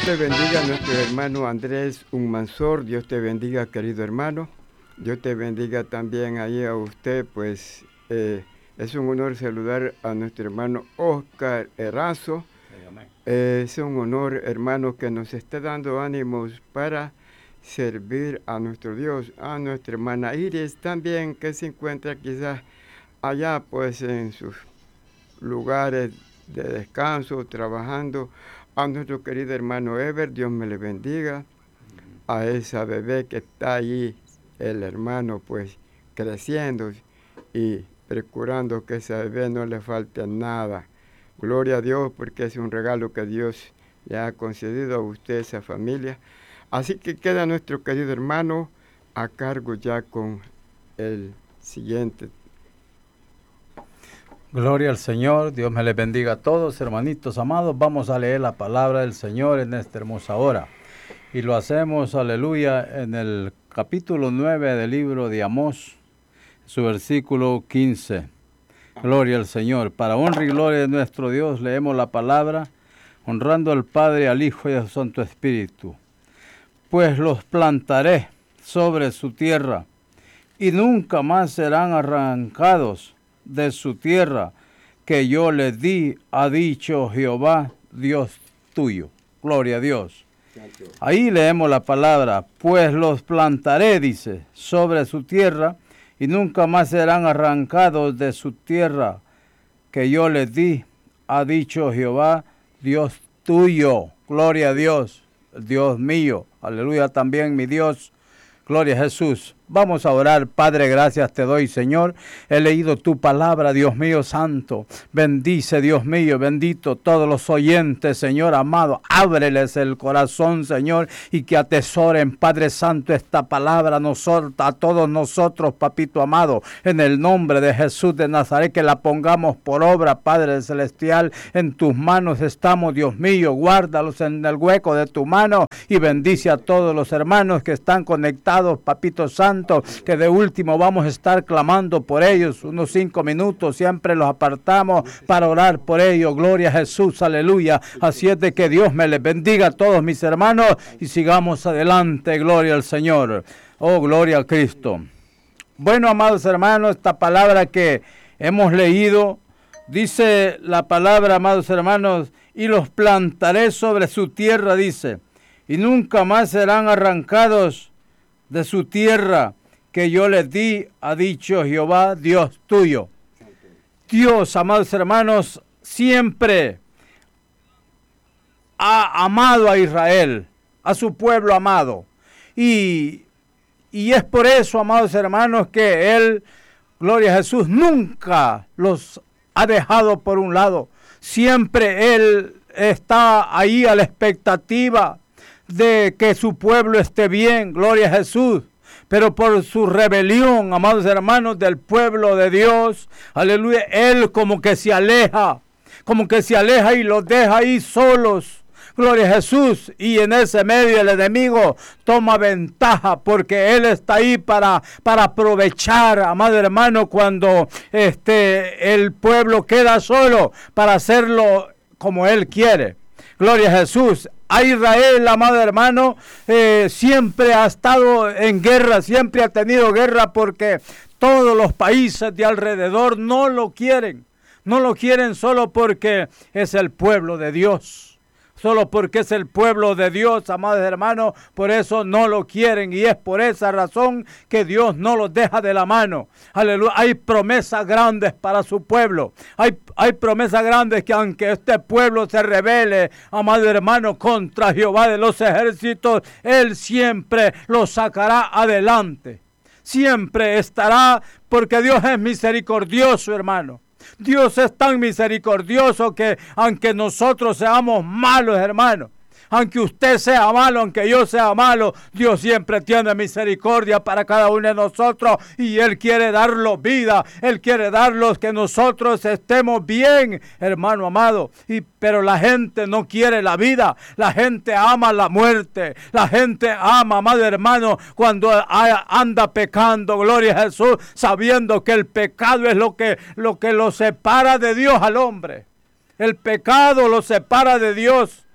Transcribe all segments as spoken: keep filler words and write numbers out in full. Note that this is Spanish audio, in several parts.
te bendiga a nuestro hermano Andrés Unmansor. Dios te bendiga, querido hermano. Dios te bendiga también ahí a usted, pues eh, es un honor saludar a nuestro hermano Oscar Erazo. Eh, es un honor, hermano, que nos esté dando ánimos para servir a nuestro Dios. A nuestra hermana Iris también, que se encuentra quizás allá, pues en sus lugares de descanso, trabajando. A nuestro querido hermano Ever, Dios me le bendiga. A esa bebé que está allí, el hermano, pues creciendo y procurando que esa bebé no le falte nada. Gloria a Dios, porque es un regalo que Dios le ha concedido a usted, esa familia. Así que queda nuestro querido hermano a cargo ya con el siguiente. Gloria al Señor, Dios me les bendiga a todos, hermanitos amados. Vamos a leer la palabra del Señor en esta hermosa hora. Y lo hacemos, aleluya, en el capítulo nueve del libro de Amós, su versículo quince. Gloria al Señor. Para honra y gloria de nuestro Dios, leemos la palabra, honrando al Padre, al Hijo y al Santo Espíritu. Pues los plantaré sobre su tierra, y nunca más serán arrancados de su tierra que yo les di, ha dicho Jehová, Dios tuyo. Gloria a Dios. Ahí leemos la palabra, pues los plantaré, dice, sobre su tierra, y nunca más serán arrancados de su tierra que yo les di, ha dicho Jehová, Dios tuyo. Gloria a Dios, Dios mío. Aleluya también, mi Dios. Gloria a Jesús. Vamos a orar. Padre, gracias te doy, Señor. He leído tu palabra, Dios mío santo. Bendice, Dios mío, bendito todos los oyentes, Señor amado. Ábreles el corazón, Señor, y que atesoren, Padre Santo, esta palabra a nosotros, a todos nosotros, papito amado. En el nombre de Jesús de Nazaret, que la pongamos por obra, Padre Celestial. En tus manos estamos, Dios mío. Guárdalos en el hueco de tu mano y bendice a todos los hermanos que están conectados, papito santo, que de último vamos a estar clamando por ellos unos cinco minutos, siempre los apartamos para orar por ellos. Gloria a Jesús, aleluya. Así es de que Dios me les bendiga a todos mis hermanos y sigamos adelante. Gloria al Señor. Oh, gloria a Cristo. Bueno, amados hermanos, esta palabra que hemos leído, dice la palabra, amados hermanos, y los plantaré sobre su tierra, dice, y nunca más serán arrancados de su tierra que yo les di, ha dicho Jehová, Dios tuyo. Dios, amados hermanos, siempre ha amado a Israel, a su pueblo amado. Y, y es por eso, amados hermanos, que Él, gloria a Jesús, nunca los ha dejado por un lado. Siempre Él está ahí a la expectativa de que su pueblo esté bien, gloria a Jesús. Pero por su rebelión, amados hermanos, del pueblo de Dios, aleluya, Él como que se aleja, como que se aleja y los deja ahí solos. Gloria a Jesús. Y en ese medio el enemigo toma ventaja porque Él está ahí para, para aprovechar, amado hermano, cuando este, el pueblo queda solo para hacerlo como Él quiere. Gloria a Jesús. A Israel, amado hermano, eh, siempre ha estado en guerra, siempre ha tenido guerra porque todos los países de alrededor no lo quieren. No lo quieren solo porque es el pueblo de Dios. Solo porque es el pueblo de Dios, amados hermanos, por eso no lo quieren. Y es por esa razón que Dios no los deja de la mano. Aleluya. Hay promesas grandes para su pueblo. Hay, hay promesas grandes que aunque este pueblo se rebele, amado hermano, contra Jehová de los ejércitos, Él siempre lo sacará adelante. Siempre estará, porque Dios es misericordioso, hermano. Dios es tan misericordioso que aunque nosotros seamos malos, hermanos, aunque usted sea malo, aunque yo sea malo, Dios siempre tiene misericordia para cada uno de nosotros y Él quiere darnos vida, Él quiere darnos que nosotros estemos bien, hermano amado. Y, pero la gente no quiere la vida, la gente ama la muerte, la gente ama, amado hermano, cuando anda pecando, gloria a Jesús, sabiendo que el pecado es lo que, lo que lo separa de Dios al hombre. El pecado lo separa de Dios.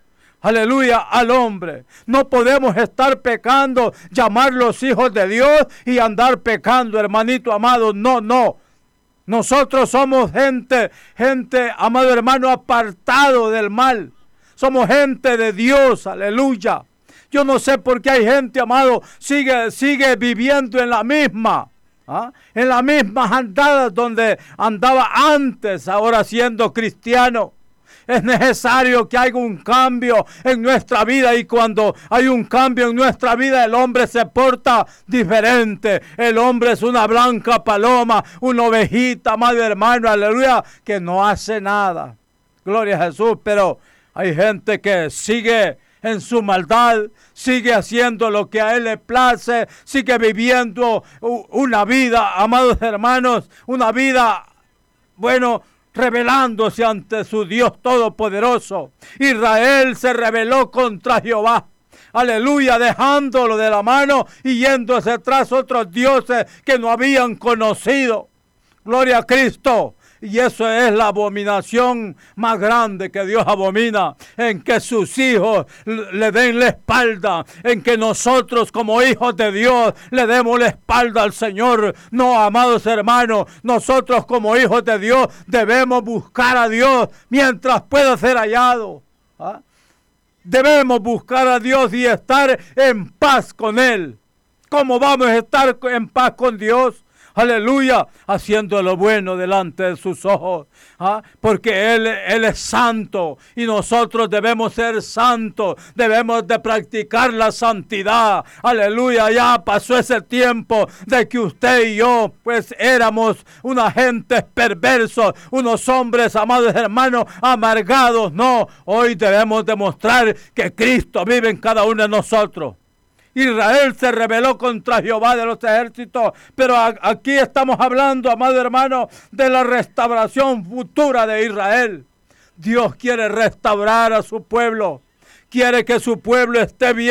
aleluya, al hombre. No podemos estar pecando, llamarlos hijos de Dios y andar pecando, hermanito amado. No, no. Nosotros somos gente, gente, amado hermano, apartado del mal. Somos gente de Dios, aleluya. Yo no sé por qué hay gente, amado, sigue, sigue viviendo en la misma, ¿ah? en las mismas andadas donde andaba antes, ahora siendo cristiano. Es necesario que haya un cambio en nuestra vida, y cuando hay un cambio en nuestra vida, el hombre se porta diferente. El hombre es una blanca paloma, una ovejita, amado hermano, aleluya, que no hace nada. Gloria a Jesús, pero hay gente que sigue en su maldad, sigue haciendo lo que a él le place, sigue viviendo una vida, amados hermanos, una vida, bueno, rebelándose ante su Dios Todopoderoso. Israel se rebeló contra Jehová, aleluya, dejándolo de la mano y yéndose tras otros dioses que no habían conocido. Gloria a Cristo. Y eso es la abominación más grande que Dios abomina, en que sus hijos le den la espalda, en que nosotros como hijos de Dios le demos la espalda al Señor. No, amados hermanos, nosotros como hijos de Dios debemos buscar a Dios mientras pueda ser hallado. ¿Ah? Debemos buscar a Dios y estar en paz con Él. ¿Cómo vamos a estar en paz con Dios? Aleluya, haciendo lo bueno delante de sus ojos, ¿ah? Porque Él, Él es santo y nosotros debemos ser santos, debemos de practicar la santidad. Aleluya, ya pasó ese tiempo de que usted y yo pues éramos una gente perversos, unos hombres, amados hermanos, amargados. No, hoy debemos demostrar que Cristo vive en cada uno de nosotros. Israel se rebeló contra Jehová de los ejércitos, pero a, aquí estamos hablando, amado hermano, de la restauración futura de Israel. Dios quiere restaurar a su pueblo, quiere que su pueblo esté bien.